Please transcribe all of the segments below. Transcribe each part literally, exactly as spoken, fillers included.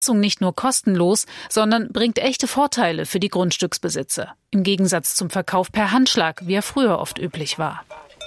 Nicht nur kostenlos, sondern bringt echte Vorteile für die Grundstücksbesitzer. Im Gegensatz zum Verkauf per Handschlag, wie er früher oft üblich war.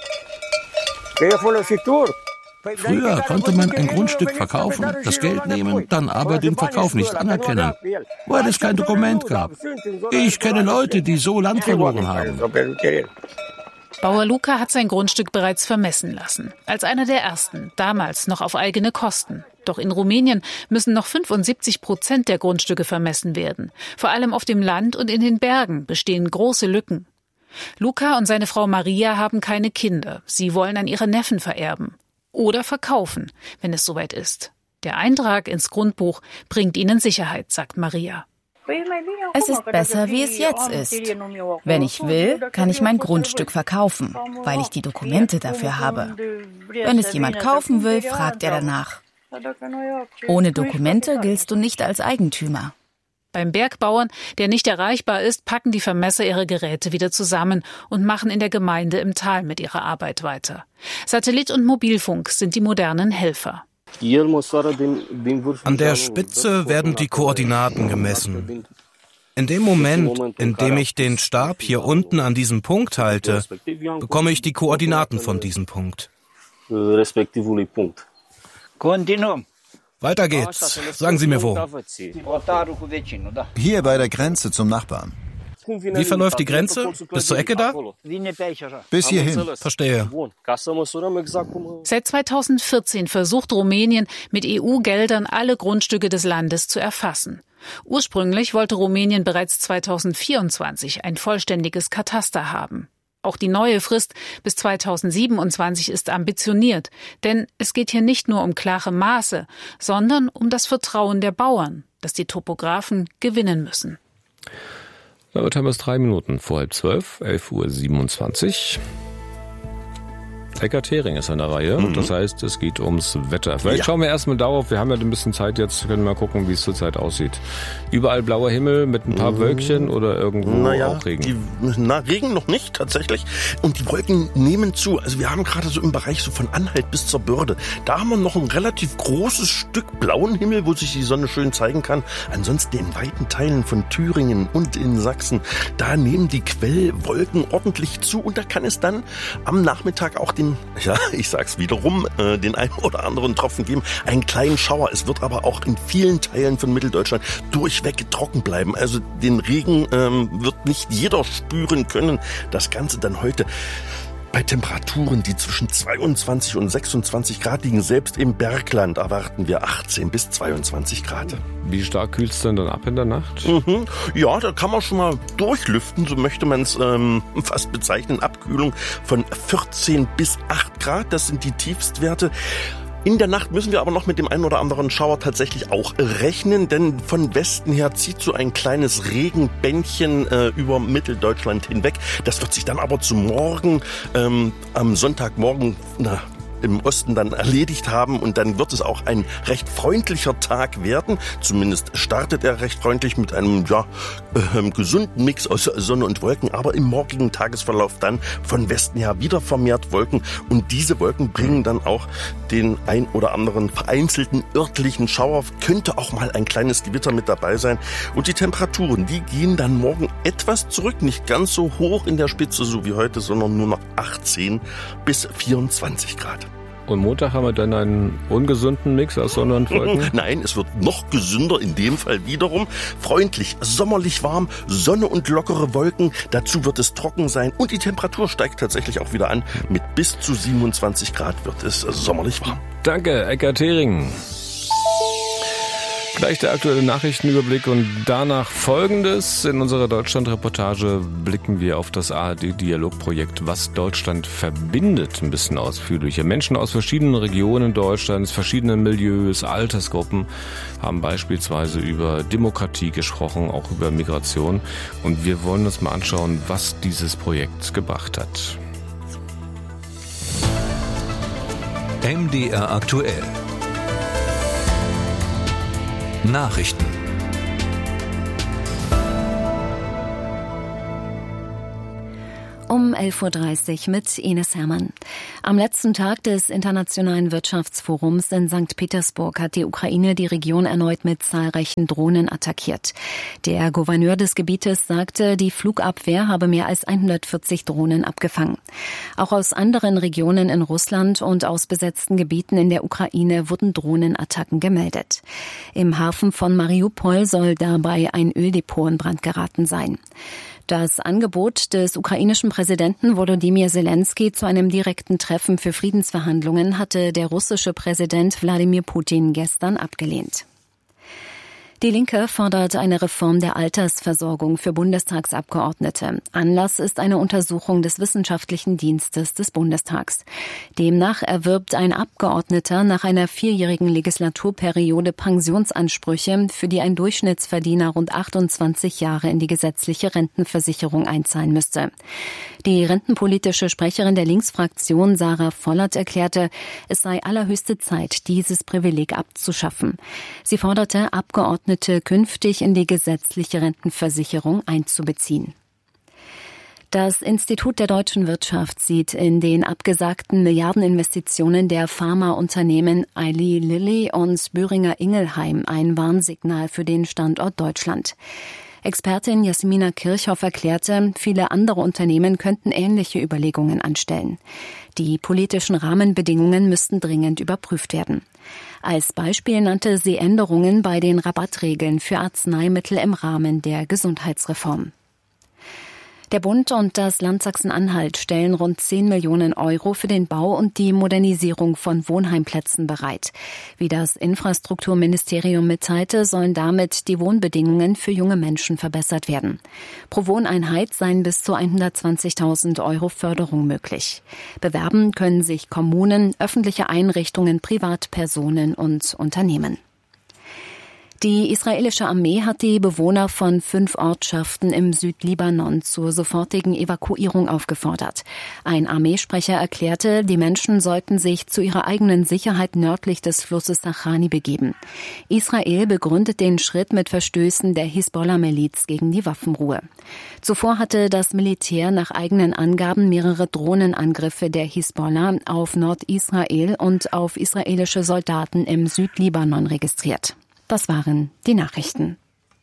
Früher konnte man ein Grundstück verkaufen, das Geld nehmen, dann aber den Verkauf nicht anerkennen, weil es kein Dokument gab. Ich kenne Leute, die so Land verloren haben. Bauer Luka hat sein Grundstück bereits vermessen lassen. Als einer der ersten, damals noch auf eigene Kosten. Doch in Rumänien müssen noch fünfundsiebzig Prozent der Grundstücke vermessen werden. Vor allem auf dem Land und in den Bergen bestehen große Lücken. Luka und seine Frau Maria haben keine Kinder. Sie wollen an ihre Neffen vererben. Oder verkaufen, wenn es soweit ist. Der Eintrag ins Grundbuch bringt ihnen Sicherheit, sagt Maria. Es ist besser, wie es jetzt ist. Wenn ich will, kann ich mein Grundstück verkaufen, weil ich die Dokumente dafür habe. Wenn es jemand kaufen will, fragt er danach. Ohne Dokumente giltst du nicht als Eigentümer. Beim Bergbauern, der nicht erreichbar ist, packen die Vermesser ihre Geräte wieder zusammen und machen in der Gemeinde im Tal mit ihrer Arbeit weiter. Satellit und Mobilfunk sind die modernen Helfer. An der Spitze werden die Koordinaten gemessen. In dem Moment, in dem ich den Stab hier unten an diesem Punkt halte, bekomme ich die Koordinaten von diesem Punkt. Weiter geht's. Sagen Sie mir wo. Hier bei der Grenze zum Nachbarn. Wie verläuft die Grenze? Bis zur Ecke da? Bis hierhin. Verstehe. Seit zweitausendvierzehn versucht Rumänien mit E U-Geldern alle Grundstücke des Landes zu erfassen. Ursprünglich wollte Rumänien bereits zweitausendvierundzwanzig ein vollständiges Kataster haben. Auch die neue Frist bis zweitausendsiebenundzwanzig ist ambitioniert, denn es geht hier nicht nur um klare Maße, sondern um das Vertrauen der Bauern, das die Topografen gewinnen müssen. Damit haben wir es drei Minuten vor halb zwölf, elf Uhr siebenundzwanzig. Eckart Hering ist an der Reihe. Mhm. Das heißt, es geht ums Wetter. Vielleicht ja. schauen wir erstmal darauf. Wir haben ja ein bisschen Zeit jetzt. Können mal gucken, wie es zurzeit aussieht. Überall blauer Himmel mit ein paar mhm. Wölkchen oder irgendwo naja, auch Regen? Die, na, Regen noch nicht tatsächlich. Und die Wolken nehmen zu. Also wir haben gerade so im Bereich so von Anhalt bis zur Börde. Da haben wir noch ein relativ großes Stück blauen Himmel, wo sich die Sonne schön zeigen kann. Ansonsten in weiten Teilen von Thüringen und in Sachsen, da nehmen die Quellwolken ordentlich zu. Und da kann es dann am Nachmittag auch den Ja, ich sag's wiederum, äh, den einen oder anderen Tropfen geben, einen kleinen Schauer. Es wird aber auch in vielen Teilen von Mitteldeutschland durchweg trocken bleiben. Also den Regen ähm, wird nicht jeder spüren können. Das Ganze dann heute bei Temperaturen, die zwischen zweiundzwanzig und sechsundzwanzig Grad liegen. Selbst im Bergland erwarten wir achtzehn bis zweiundzwanzig Grad. Wie stark kühlt es denn dann ab in der Nacht? Mhm. Ja, da kann man schon mal durchlüften, so möchte man es ähm, fast bezeichnen. Abkühlung von vierzehn bis acht Grad, das sind die Tiefstwerte. In der Nacht müssen wir aber noch mit dem einen oder anderen Schauer tatsächlich auch rechnen, denn von Westen her zieht so ein kleines Regenbändchen äh, über Mitteldeutschland hinweg. Das wird sich dann aber zu morgen, ähm, am Sonntagmorgen, na, im Osten dann erledigt haben und dann wird es auch ein recht freundlicher Tag werden. Zumindest startet er recht freundlich mit einem ja, äh, gesunden Mix aus Sonne und Wolken, aber im morgigen Tagesverlauf dann von Westen her wieder vermehrt Wolken und diese Wolken bringen dann auch den ein oder anderen vereinzelten örtlichen Schauer. Könnte auch mal ein kleines Gewitter mit dabei sein und die Temperaturen, die gehen dann morgen etwas zurück, nicht ganz so hoch in der Spitze so wie heute, sondern nur noch achtzehn bis vierundzwanzig Grad. Und Montag haben wir dann einen ungesunden Mix aus Sonne und Wolken? Nein, es wird noch gesünder, in dem Fall wiederum. Freundlich, sommerlich warm, Sonne und lockere Wolken. Dazu wird es trocken sein und die Temperatur steigt tatsächlich auch wieder an. Mit bis zu siebenundzwanzig Grad wird es sommerlich warm. Danke, Eckart Hering. Gleich der aktuelle Nachrichtenüberblick und danach Folgendes. In unserer Deutschland-Reportage blicken wir auf das A R D-Dialogprojekt Was Deutschland verbindet, ein bisschen ausführlicher. Menschen aus verschiedenen Regionen Deutschlands, verschiedenen Milieus, Altersgruppen haben beispielsweise über Demokratie gesprochen, auch über Migration. Und wir wollen uns mal anschauen, was dieses Projekt gebracht hat. M D R aktuell. Nachrichten. Um um elf Uhr dreißig mit Ines Hermann. Am letzten Tag des Internationalen Wirtschaftsforums in Sankt Petersburg hat die Ukraine die Region erneut mit zahlreichen Drohnen attackiert. Der Gouverneur des Gebietes sagte, die Flugabwehr habe mehr als hundertvierzig Drohnen abgefangen. Auch aus anderen Regionen in Russland und aus besetzten Gebieten in der Ukraine wurden Drohnenattacken gemeldet. Im Hafen von Mariupol soll dabei ein Öldepot in Brand geraten sein. Das Angebot des ukrainischen Präsidenten Volodymyr Zelensky zu einem direkten Treffen für Friedensverhandlungen hatte der russische Präsident Wladimir Putin gestern abgelehnt. Die Linke fordert eine Reform der Altersversorgung für Bundestagsabgeordnete. Anlass ist eine Untersuchung des Wissenschaftlichen Dienstes des Bundestags. Demnach erwirbt ein Abgeordneter nach einer vierjährigen Legislaturperiode Pensionsansprüche, für die ein Durchschnittsverdiener rund achtundzwanzig Jahre in die gesetzliche Rentenversicherung einzahlen müsste. Die rentenpolitische Sprecherin der Linksfraktion Sarah Vollert erklärte, es sei allerhöchste Zeit, dieses Privileg abzuschaffen. Sie forderte, Abgeordnete künftig in die gesetzliche Rentenversicherung einzubeziehen. Das Institut der deutschen Wirtschaft sieht in den abgesagten Milliardeninvestitionen der Pharmaunternehmen Eli Lilly und Boehringer Ingelheim ein Warnsignal für den Standort Deutschland. Expertin Jasmina Kirchhoff erklärte, viele andere Unternehmen könnten ähnliche Überlegungen anstellen. Die politischen Rahmenbedingungen müssten dringend überprüft werden. Als Beispiel nannte sie Änderungen bei den Rabattregeln für Arzneimittel im Rahmen der Gesundheitsreform. Der Bund und das Land Sachsen-Anhalt stellen rund zehn Millionen Euro für den Bau und die Modernisierung von Wohnheimplätzen bereit. Wie das Infrastrukturministerium mitteilte, sollen damit die Wohnbedingungen für junge Menschen verbessert werden. Pro Wohneinheit seien bis zu hundertzwanzigtausend Euro Förderung möglich. Bewerben können sich Kommunen, öffentliche Einrichtungen, Privatpersonen und Unternehmen. Die israelische Armee hat die Bewohner von fünf Ortschaften im Südlibanon zur sofortigen Evakuierung aufgefordert. Ein Armeesprecher erklärte, die Menschen sollten sich zu ihrer eigenen Sicherheit nördlich des Flusses Sachani begeben. Israel begründet den Schritt mit Verstößen der Hisbollah-Miliz gegen die Waffenruhe. Zuvor hatte das Militär nach eigenen Angaben mehrere Drohnenangriffe der Hisbollah auf Nordisrael und auf israelische Soldaten im Südlibanon registriert. Das waren die Nachrichten.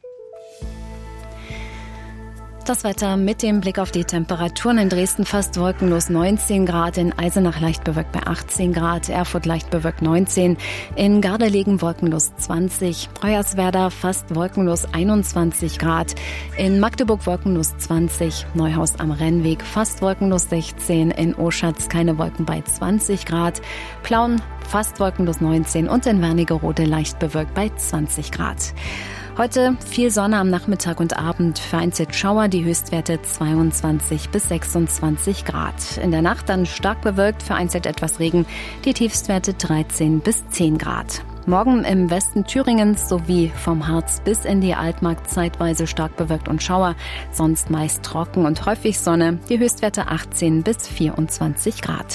Das Wetter mit dem Blick auf die Temperaturen: in Dresden fast wolkenlos neunzehn Grad, in Eisenach leicht bewölkt bei achtzehn Grad, Erfurt leicht bewölkt neunzehn, in Gardelegen wolkenlos zwanzig, Hoyerswerda fast wolkenlos einundzwanzig Grad, in Magdeburg wolkenlos zwanzig, Neuhaus am Rennweg fast wolkenlos sechzehn, in Oschatz keine Wolken bei zwanzig Grad, Plauen fast wolkenlos neunzehn und in Wernigerode leicht bewölkt bei zwanzig Grad. Heute viel Sonne am Nachmittag und Abend, vereinzelt Schauer, die Höchstwerte zweiundzwanzig bis sechsundzwanzig Grad. In der Nacht dann stark bewölkt, vereinzelt etwas Regen, die Tiefstwerte dreizehn bis zehn Grad. Morgen im Westen Thüringens sowie vom Harz bis in die Altmark zeitweise stark bewölkt und Schauer, sonst meist trocken und häufig Sonne, die Höchstwerte achtzehn bis vierundzwanzig Grad.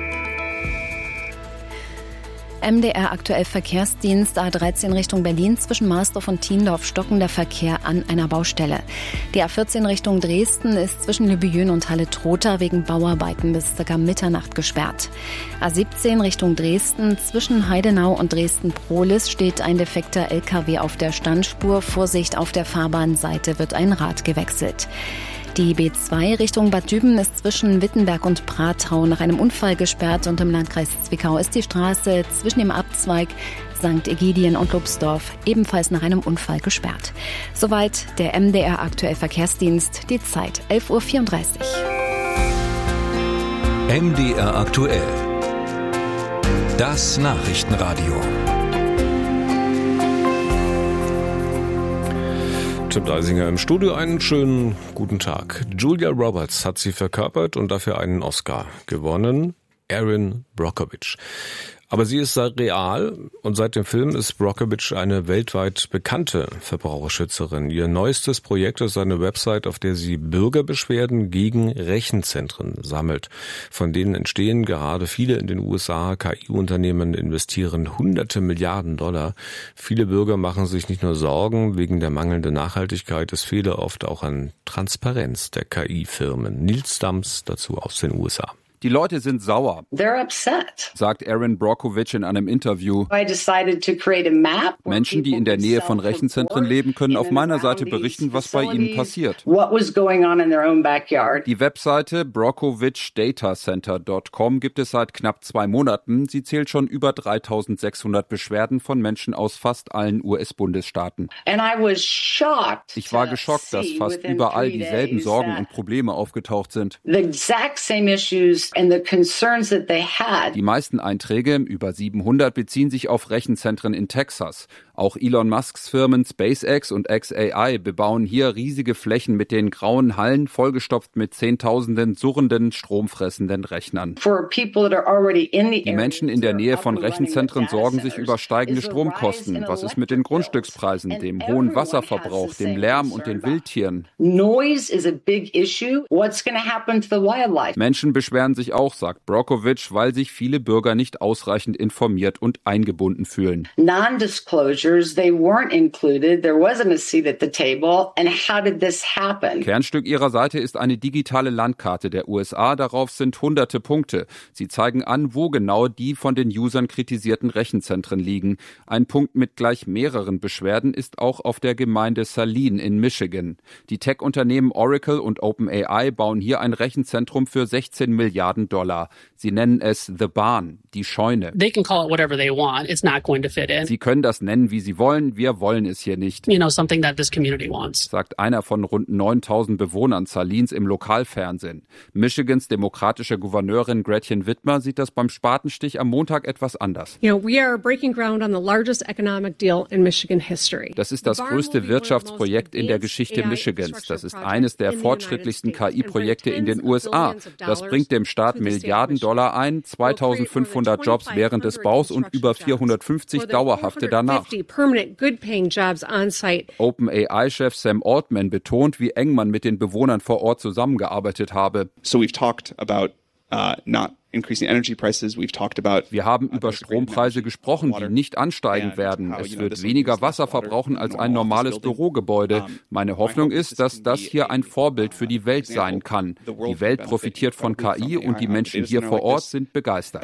M D R aktuell Verkehrsdienst A dreizehn Richtung Berlin zwischen Marsdorf und Thiendorf stockender Verkehr an einer Baustelle. Die A vierzehn Richtung Dresden ist zwischen Lübejün und Halle-Trotha wegen Bauarbeiten bis ca. Mitternacht gesperrt. A siebzehn Richtung Dresden zwischen Heidenau und Dresden-Prohlis steht ein defekter L K W auf der Standspur. Vorsicht, auf der Fahrbahnseite wird ein Rad gewechselt. Die B zwei Richtung Bad Düben ist zwischen Wittenberg und Prathau nach einem Unfall gesperrt und im Landkreis Zwickau ist die Straße zwischen dem Abzweig Sankt Egidien und Lubsdorf ebenfalls nach einem Unfall gesperrt. Soweit der M D R aktuell Verkehrsdienst, die Zeit elf Uhr vierunddreißig. M D R aktuell. Das Nachrichtenradio. Tim Deisinger im Studio, einen schönen guten Tag. Julia Roberts hat sie verkörpert und dafür einen Oscar gewonnen. Erin Brockovich. Aber sie ist real und seit dem Film ist Brockovich eine weltweit bekannte Verbraucherschützerin. Ihr neuestes Projekt ist eine Website, auf der sie Bürgerbeschwerden gegen Rechenzentren sammelt. Von denen entstehen gerade viele in den U S A. K I-Unternehmen investieren hunderte Milliarden Dollar. Viele Bürger machen sich nicht nur Sorgen wegen der mangelnden Nachhaltigkeit, es fehle oft auch an Transparenz der K I-Firmen. Nils Dams dazu aus den U S A. Die Leute sind sauer, They're upset. sagt Erin Brockovich in einem Interview. I decided to create a map where Menschen, die in der Nähe von Rechenzentren leben, können auf meiner Seite berichten, was bei ihnen passiert. What was going on in their own backyard. Die Webseite brockovich data center dot com gibt es seit knapp zwei Monaten. Sie zählt schon über dreitausendsechshundert Beschwerden von Menschen aus fast allen U S-Bundesstaaten. And I was shocked. Ich war geschockt, dass fast überall dieselben Sorgen und Probleme aufgetaucht sind. The exact same issues and the concerns that they had. Die meisten Einträge, über siebenhundert, beziehen sich auf Rechenzentren in Texas. Auch Elon Musks Firmen SpaceX und X A I bebauen hier riesige Flächen mit den grauen Hallen, vollgestopft mit Zehntausenden surrenden, stromfressenden Rechnern. Die Menschen in der Nähe von Rechenzentren sorgen sich über steigende Stromkosten. Was ist mit den Grundstückspreisen, dem hohen Wasserverbrauch, dem Lärm und den Wildtieren? Menschen beschweren sich auch, sagt Brockovich, weil sich viele Bürger nicht ausreichend informiert und eingebunden fühlen. Non-disclosures, they weren't included. There wasn't a seat at the table. And how did this happen? Kernstück ihrer Seite ist eine digitale Landkarte der U S A. Darauf sind hunderte Punkte. Sie zeigen an, wo genau die von den Usern kritisierten Rechenzentren liegen. Ein Punkt mit gleich mehreren Beschwerden ist auch auf der Gemeinde Saline in Michigan. Die Tech-Unternehmen Oracle und OpenAI bauen hier ein Rechenzentrum für sechzehn Milliarden Dollar. Sie nennen es The Barn, die Scheune. They can call it whatever they want. It's not going to fit in. Sie können das nennen, wie sie wollen. Wir wollen es hier nicht. You know, something that this community wants. Sagt einer von rund neuntausend Bewohnern Salins im Lokalfernsehen. Michigans demokratische Gouverneurin Gretchen Whitmer sieht das beim Spatenstich am Montag etwas anders. You know, we are breaking ground on the largest economic deal in Michigan history. Das ist das größte Wirtschaftsprojekt in der Geschichte Michigans. Das ist eines der fortschrittlichsten K I-Projekte in den U S A. Das bringt dem Staat Milliarden Dollar ein, zweitausendfünfhundert Jobs während des Baus und über vierhundertfünfzig dauerhafte danach. OpenAI-Chef Sam Altman betont, wie eng man mit den Bewohnern vor Ort zusammengearbeitet habe. So we've talked about uh, not increasing energy prices. We've talked about Wir haben über Strompreise gesprochen, die nicht ansteigen werden. Es wird weniger Wasser verbrauchen als ein normales Bürogebäude. Meine Hoffnung ist, dass das hier ein Vorbild für die Welt sein kann. Die Welt profitiert von K I und die Menschen hier vor Ort sind begeistert.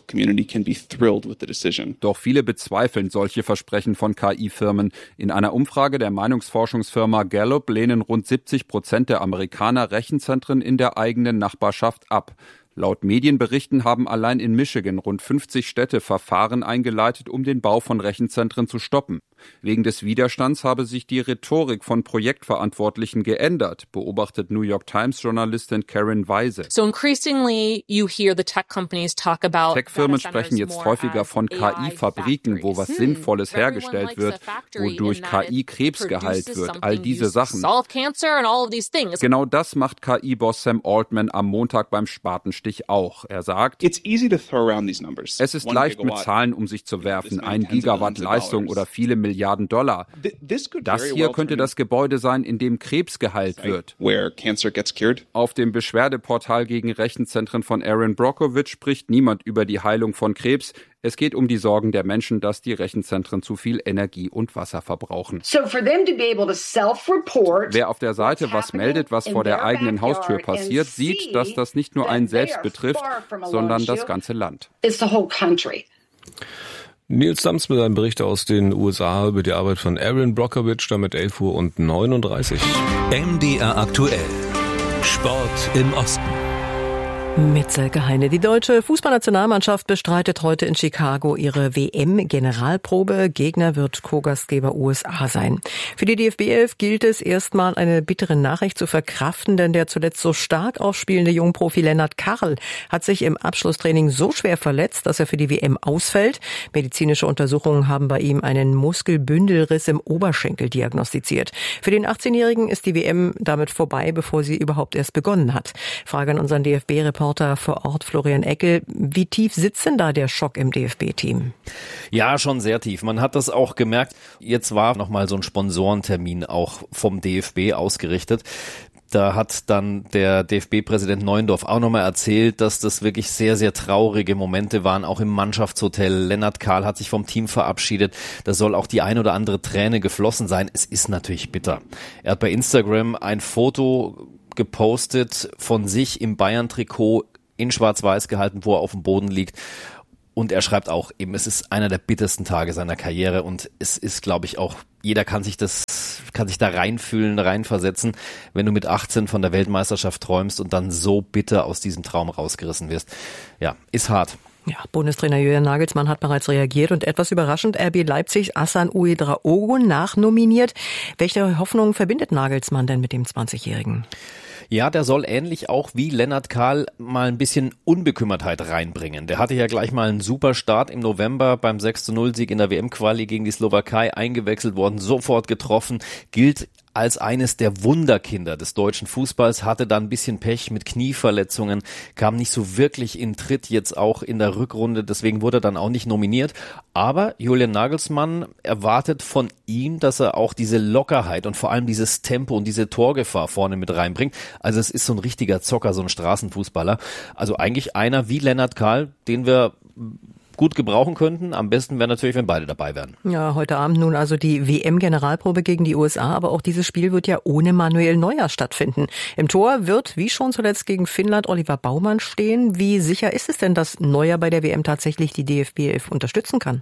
Doch viele bezweifeln solche Versprechen von K I-Firmen. In einer Umfrage der Meinungsforschungsfirma Gallup lehnen rund siebzig Prozent der Amerikaner Rechenzentren in der eigenen Nachbarschaft ab. Laut Medienberichten haben allein in Michigan rund fünfzig Städte Verfahren eingeleitet, um den Bau von Rechenzentren zu stoppen. Wegen des Widerstands habe sich die Rhetorik von Projektverantwortlichen geändert, beobachtet New York Times-Journalistin Karen Weise. So increasingly you hear the tech companies talk about Tech-Firmen sprechen jetzt häufiger von K I-Fabriken, wo was Sinnvolles hergestellt wird, wodurch K I Krebs geheilt wird, all diese Sachen. Genau das macht K I-Boss Sam Altman am Montag beim Spatenstich auch. Er sagt, es ist leicht mit Zahlen um sich zu werfen, ein Gigawatt Leistung oder viele Milliarden Dollar. Das hier könnte das Gebäude sein, in dem Krebs geheilt wird. Auf dem Beschwerdeportal gegen Rechenzentren von Erin Brockovich spricht niemand über die Heilung von Krebs. Es geht um die Sorgen der Menschen, dass die Rechenzentren zu viel Energie und Wasser verbrauchen. Wer auf der Seite was meldet, was vor der eigenen Haustür passiert, sieht, dass das nicht nur einen selbst betrifft, sondern das ganze Land. Nils Dams mit einem Bericht aus den U S A über die Arbeit von Erin Brockovich, damit elf Uhr neununddreißig. M D R aktuell. Sport im Osten. Mit Silke Heine. Die deutsche Fußballnationalmannschaft bestreitet heute in Chicago ihre W M-Generalprobe. Gegner wird Co-Gastgeber U S A sein. Für die D F B elf gilt es erstmal eine bittere Nachricht zu verkraften, denn der zuletzt so stark aufspielende Jungprofi Lennart Karl hat sich im Abschlusstraining so schwer verletzt, dass er für die W M ausfällt. Medizinische Untersuchungen haben bei ihm einen Muskelbündelriss im Oberschenkel diagnostiziert. Für den achtzehnjährigen ist die W M damit vorbei, bevor sie überhaupt erst begonnen hat. Frage an unseren D F B-Reporter Reporter vor Ort Florian Eckel. Wie tief sitzt denn da der Schock im D F B-Team? Ja, schon sehr tief. Man hat das auch gemerkt. Jetzt war nochmal so ein Sponsorentermin auch vom D F B ausgerichtet. Da hat dann der D F B-Präsident Neuendorf auch nochmal erzählt, dass das wirklich sehr, sehr traurige Momente waren, auch im Mannschaftshotel. Lennart Kahl hat sich vom Team verabschiedet. Da soll auch die ein oder andere Träne geflossen sein. Es ist natürlich bitter. Er hat bei Instagram ein Foto gepostet von sich im Bayern-Trikot in Schwarz-Weiß gehalten, wo er auf dem Boden liegt. Und er schreibt auch eben, es ist einer der bittersten Tage seiner Karriere und es ist, glaube ich, auch, jeder kann sich das, kann sich da reinfühlen, reinversetzen, wenn du mit achtzehn von der Weltmeisterschaft träumst und dann so bitter aus diesem Traum rausgerissen wirst. Ja, ist hart. Ja, Bundestrainer Julian Nagelsmann hat bereits reagiert und etwas überraschend R B Leipzig Hassan Ouedraogo nachnominiert. Welche Hoffnung verbindet Nagelsmann denn mit dem zwanzigjährigen? Ja, der soll ähnlich auch wie Lennart Kahl mal ein bisschen Unbekümmertheit reinbringen. Der hatte ja gleich mal einen super Start im November beim sechs zu null Sieg in der W M-Quali gegen die Slowakei, eingewechselt worden, sofort getroffen, gilt als eines der Wunderkinder des deutschen Fußballs, hatte dann ein bisschen Pech mit Knieverletzungen, kam nicht so wirklich in Tritt jetzt auch in der Rückrunde, deswegen wurde er dann auch nicht nominiert. Aber Julian Nagelsmann erwartet von ihm, dass er auch diese Lockerheit und vor allem dieses Tempo und diese Torgefahr vorne mit reinbringt. Also es ist so ein richtiger Zocker, so ein Straßenfußballer. Also eigentlich einer wie Lennart Kahl, den wir gut gebrauchen könnten. Am besten wäre natürlich, wenn beide dabei wären. Ja, heute Abend nun also die W M-Generalprobe gegen die U S A, aber auch dieses Spiel wird ja ohne Manuel Neuer stattfinden. Im Tor wird, wie schon zuletzt gegen Finnland, Oliver Baumann stehen. Wie sicher ist es denn, dass Neuer bei der W M tatsächlich die D F B elf unterstützen kann?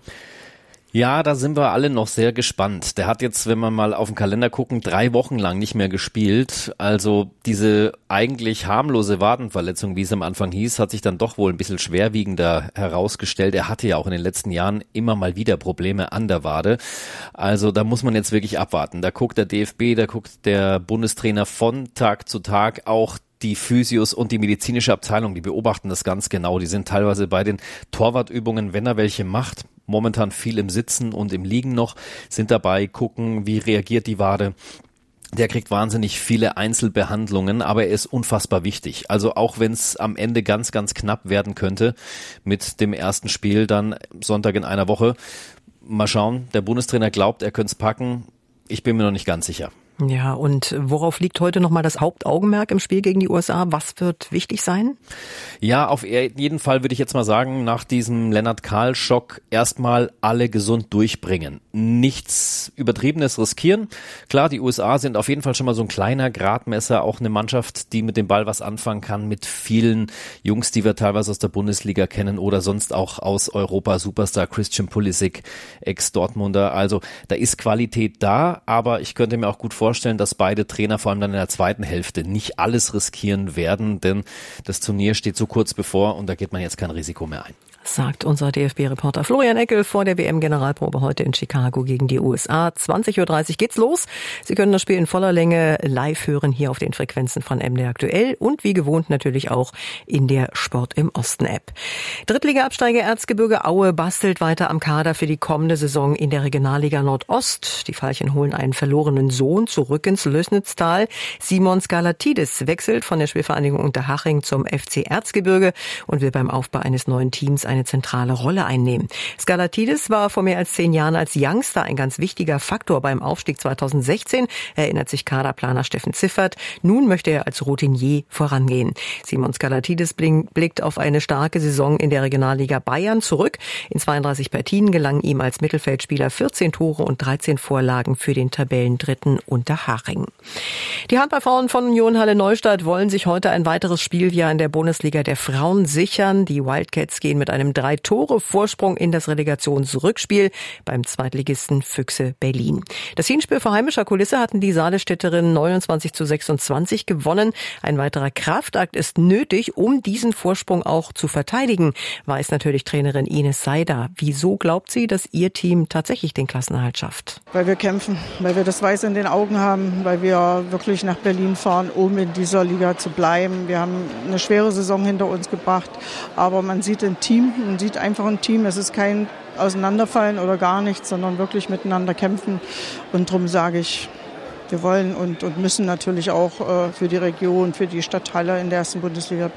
Ja, da sind wir alle noch sehr gespannt. Der hat jetzt, wenn wir mal auf den Kalender gucken, drei Wochen lang nicht mehr gespielt. Also diese eigentlich harmlose Wadenverletzung, wie es am Anfang hieß, hat sich dann doch wohl ein bisschen schwerwiegender herausgestellt. Er hatte ja auch in den letzten Jahren immer mal wieder Probleme an der Wade. Also da muss man jetzt wirklich abwarten. Da guckt der D F B, da guckt der Bundestrainer von Tag zu Tag, auch die Physios und die medizinische Abteilung, die beobachten das ganz genau. Die sind teilweise bei den Torwartübungen, wenn er welche macht, momentan viel im Sitzen und im Liegen noch, sind dabei, gucken, wie reagiert die Wade. Der kriegt wahnsinnig viele Einzelbehandlungen, aber er ist unfassbar wichtig. Also auch wenn es am Ende ganz, ganz knapp werden könnte mit dem ersten Spiel dann Sonntag in einer Woche. Mal schauen, der Bundestrainer glaubt, er könnte es packen. Ich bin mir noch nicht ganz sicher. Ja, und worauf liegt heute nochmal das Hauptaugenmerk im Spiel gegen die U S A? Was wird wichtig sein? Ja, auf jeden Fall würde ich jetzt mal sagen, nach diesem Lennart Kahl-Schock erstmal alle gesund durchbringen. Nichts Übertriebenes riskieren. Klar, die U S A sind auf jeden Fall schon mal so ein kleiner Gradmesser, auch eine Mannschaft, die mit dem Ball was anfangen kann, mit vielen Jungs, die wir teilweise aus der Bundesliga kennen oder sonst auch aus Europa. Superstar Christian Pulisic, Ex-Dortmunder. Also da ist Qualität da, aber ich könnte mir auch gut vorstellen, vorstellen, dass beide Trainer vor allem dann in der zweiten Hälfte nicht alles riskieren werden, denn das Turnier steht so kurz bevor und da geht man jetzt kein Risiko mehr ein. Sagt unser D F B-Reporter Florian Eckel vor der W M-Generalprobe heute in Chicago gegen die U S A. zwanzig Uhr dreißig geht's los. Sie können das Spiel in voller Länge live hören hier auf den Frequenzen von M D R Aktuell und wie gewohnt natürlich auch in der Sport im Osten-App. Drittliga-Absteiger Erzgebirge Aue bastelt weiter am Kader für die kommende Saison in der Regionalliga Nordost. Die Veilchen holen einen verlorenen Sohn zurück ins Lößnitztal. Simon Skalatidis wechselt von der Spielvereinigung Unterhaching zum F C Erzgebirge und will beim Aufbau eines neuen Teams eine zentrale Rolle einnehmen. Skalatidis war vor mehr als zehn Jahren als Youngster ein ganz wichtiger Faktor beim Aufstieg zweitausendsechzehn, erinnert sich Kaderplaner Steffen Ziffert. Nun möchte er als Routinier vorangehen. Simon Skalatidis blickt auf eine starke Saison in der Regionalliga Bayern zurück. In zweiunddreißig Partien gelangen ihm als Mittelfeldspieler vierzehn Tore und dreizehn Vorlagen für den Tabellendritten Unterhaching. Die Handballfrauen von Union Halle Neustadt wollen sich heute ein weiteres Spieljahr in der Bundesliga der Frauen sichern. Die Wildcats gehen mit einem Drei-Tore-Vorsprung in das Relegationsrückspiel beim Zweitligisten Füchse Berlin. Das Hinspiel vor heimischer Kulisse hatten die Saalestädterinnen neunundzwanzig zu sechsundzwanzig gewonnen. Ein weiterer Kraftakt ist nötig, um diesen Vorsprung auch zu verteidigen, weiß natürlich Trainerin Ines Seider. Wieso glaubt sie, dass ihr Team tatsächlich den Klassenerhalt schafft? Weil wir kämpfen, weil wir das Weiß in den Augen haben, weil wir wirklich nach Berlin fahren, um in dieser Liga zu bleiben. Wir haben eine schwere Saison hinter uns gebracht, aber man sieht ein Team, man sieht einfach ein Team. Es ist kein Auseinanderfallen oder gar nichts, sondern wirklich miteinander kämpfen. Und darum sage ich, wir wollen und, und müssen natürlich auch äh, für die Region, für die Stadt Halle in der ersten Bundesliga bleiben.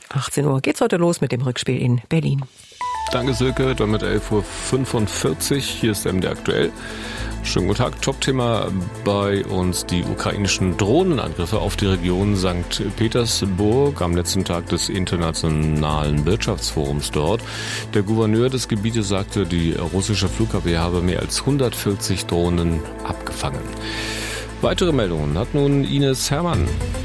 achtzehn Uhr geht's heute los mit dem Rückspiel in Berlin. Danke, Silke. Dann mit elf Uhr fünfundvierzig. Hier ist M D R aktuell. Schönen guten Tag. Top-Thema bei uns die ukrainischen Drohnenangriffe auf die Region Sankt Petersburg am letzten Tag des Internationalen Wirtschaftsforums dort. Der Gouverneur des Gebietes sagte, die russische Flugabwehr habe mehr als hundertvierzig Drohnen abgefangen. Weitere Meldungen hat nun Ines Hermann.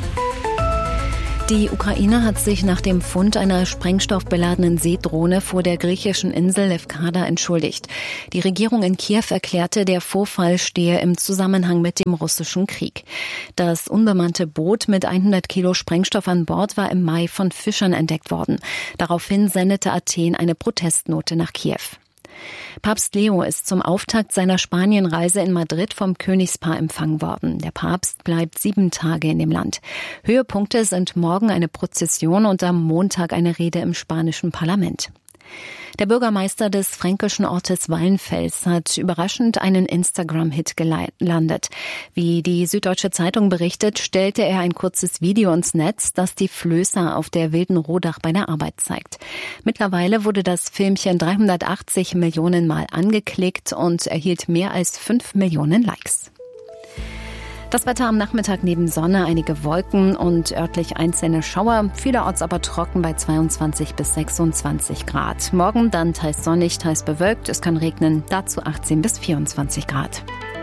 Die Ukraine hat sich nach dem Fund einer sprengstoffbeladenen Seedrohne vor der griechischen Insel Lefkada entschuldigt. Die Regierung in Kiew erklärte, der Vorfall stehe im Zusammenhang mit dem russischen Krieg. Das unbemannte Boot mit hundert Kilo Sprengstoff an Bord war im Mai von Fischern entdeckt worden. Daraufhin sendete Athen eine Protestnote nach Kiew. Papst Leo ist zum Auftakt seiner Spanienreise in Madrid vom Königspaar empfangen worden. Der Papst bleibt sieben Tage in dem Land. Höhepunkte sind morgen eine Prozession und am Montag eine Rede im spanischen Parlament. Der Bürgermeister des fränkischen Ortes Wallenfels hat überraschend einen Instagram-Hit gelandet. Wie die Süddeutsche Zeitung berichtet, stellte er ein kurzes Video ins Netz, das die Flößer auf der wilden Rodach bei der Arbeit zeigt. Mittlerweile wurde das Filmchen dreihundertachtzig Millionen Mal angeklickt und erhielt mehr als fünf Millionen Likes. Das Wetter am Nachmittag neben Sonne, einige Wolken und örtlich einzelne Schauer, vielerorts aber trocken bei zweiundzwanzig bis sechsundzwanzig Grad. Morgen dann teils sonnig, teils bewölkt, es kann regnen, dazu achtzehn bis vierundzwanzig Grad.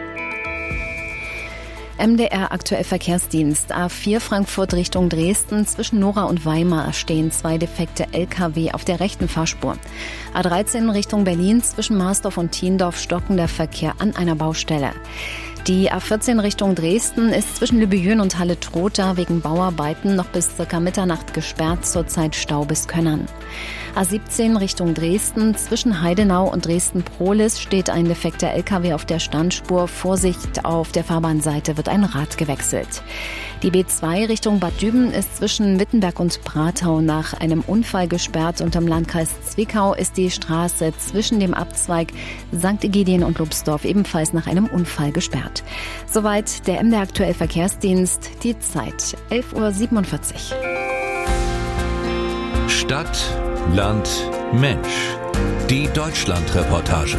M D R aktuell Verkehrsdienst. A vier Frankfurt Richtung Dresden. Zwischen Nora und Weimar stehen zwei defekte L K W auf der rechten Fahrspur. A dreizehn Richtung Berlin. Zwischen Marsdorf und Thiendorf stockender Verkehr an einer Baustelle. Die A vierzehn Richtung Dresden ist zwischen Lübejün und Halle-Trotha wegen Bauarbeiten noch bis ca. Mitternacht gesperrt, zurzeit Stau bis Könnern. A siebzehn Richtung Dresden, zwischen Heidenau und Dresden-Prohlis steht ein defekter L K W auf der Standspur. Vorsicht, auf der Fahrbahnseite wird ein Rad gewechselt. Die B zwei Richtung Bad Düben ist zwischen Wittenberg und Pratau nach einem Unfall gesperrt und im Landkreis Zwickau ist die Straße zwischen dem Abzweig Sankt Egidien und Lubsdorf ebenfalls nach einem Unfall gesperrt. Soweit der M D R aktuell Verkehrsdienst. Die Zeit elf Uhr siebenundvierzig. Stadt, Land, Mensch. Die Deutschlandreportage.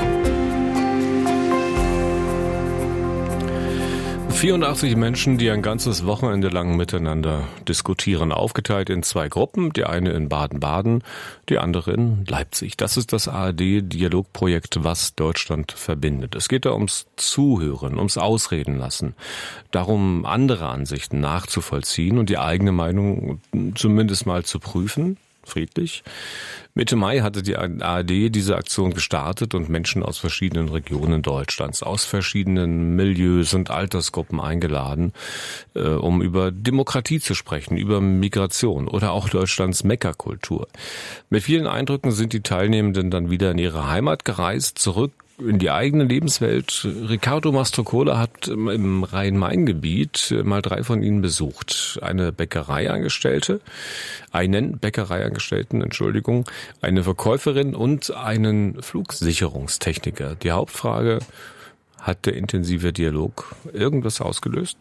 vierundachtzig Menschen, die ein ganzes Wochenende lang miteinander diskutieren, aufgeteilt in zwei Gruppen, die eine in Baden-Baden, die andere in Leipzig. Das ist das A R D-Dialogprojekt Was Deutschland verbindet. Es geht da ums Zuhören, ums Ausreden lassen, darum, andere Ansichten nachzuvollziehen und die eigene Meinung zumindest mal zu prüfen. Friedlich. Mitte Mai hatte die A R D diese Aktion gestartet und Menschen aus verschiedenen Regionen Deutschlands, aus verschiedenen Milieus und Altersgruppen eingeladen, äh, um über Demokratie zu sprechen, über Migration oder auch Deutschlands Mekka-Kultur. Mit vielen Eindrücken sind die Teilnehmenden dann wieder in ihre Heimat gereist, zurück in die eigene Lebenswelt. Riccardo Mastrocola hat im Rhein-Main-Gebiet mal drei von ihnen besucht. Eine Bäckereiangestellte, einen Bäckereiangestellten, Entschuldigung, eine Verkäuferin und einen Flugsicherungstechniker. Die Hauptfrage: Hat der intensive Dialog irgendwas ausgelöst?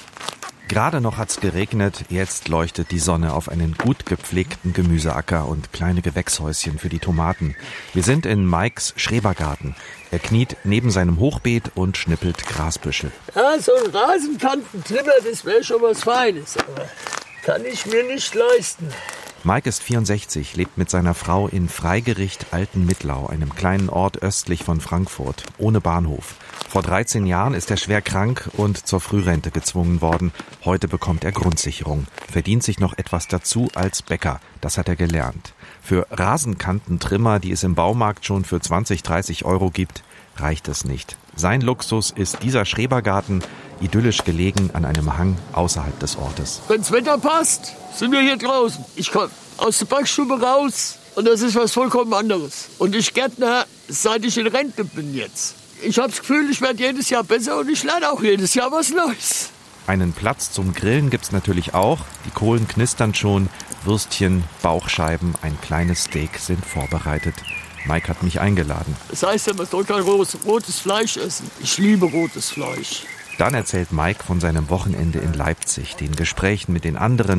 Gerade noch hat's geregnet, jetzt leuchtet die Sonne auf einen gut gepflegten Gemüseacker und kleine Gewächshäuschen für die Tomaten. Wir sind in Mikes Schrebergarten. Er kniet neben seinem Hochbeet und schnippelt Grasbüschel. Ja, so ein Rasenkantentrimmer, das wäre schon was Feines, aber kann ich mir nicht leisten. Mike ist vierundsechzig, lebt mit seiner Frau in Freigericht Altenmittlau, einem kleinen Ort östlich von Frankfurt, ohne Bahnhof. Vor dreizehn Jahren ist er schwer krank und zur Frührente gezwungen worden. Heute bekommt er Grundsicherung, verdient sich noch etwas dazu als Bäcker. Das hat er gelernt. Für Rasenkantentrimmer, die es im Baumarkt schon für zwanzig, dreißig Euro gibt, reicht es nicht. Sein Luxus ist dieser Schrebergarten, idyllisch gelegen an einem Hang außerhalb des Ortes. Wenn's Wetter passt, sind wir hier draußen. Ich komme aus der Backstube raus und das ist was vollkommen anderes. Und ich Gärtner, seit ich in Rente bin jetzt. Ich habe das Gefühl, ich werde jedes Jahr besser und ich lerne auch jedes Jahr was Neues. Einen Platz zum Grillen gibt's natürlich auch. Die Kohlen knistern schon, Würstchen, Bauchscheiben, ein kleines Steak sind vorbereitet. Mike hat mich eingeladen. Das heißt ja, man soll kein rotes Fleisch essen. Ich liebe rotes Fleisch. Dann erzählt Mike von seinem Wochenende in Leipzig, den Gesprächen mit den anderen,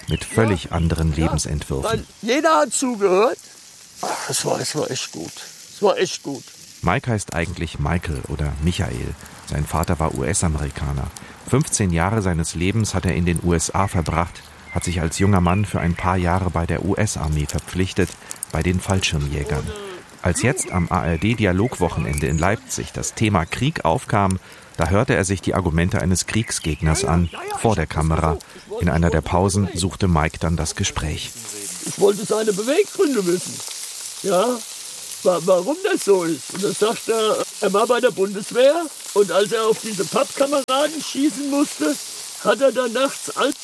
mit völlig anderen Lebensentwürfen. Weil jeder hat zugehört. Ach, das war, das war echt gut. Das war echt gut. Mike heißt eigentlich Michael oder Michael. Sein Vater war U S-Amerikaner. fünfzehn Jahre seines Lebens hat er in den U S A verbracht, hat sich als junger Mann für ein paar Jahre bei der U S-Armee verpflichtet, bei den Fallschirmjägern. Als jetzt am A R D-Dialogwochenende in Leipzig das Thema Krieg aufkam, da hörte er sich die Argumente eines Kriegsgegners an, vor der Kamera. In einer der Pausen suchte Mike dann das Gespräch. Ich wollte seine Beweggründe wissen. Ja, warum das so ist. Und dann sagt er, er war bei der Bundeswehr und als er auf diese Pappkameraden schießen musste, hat er dann nachts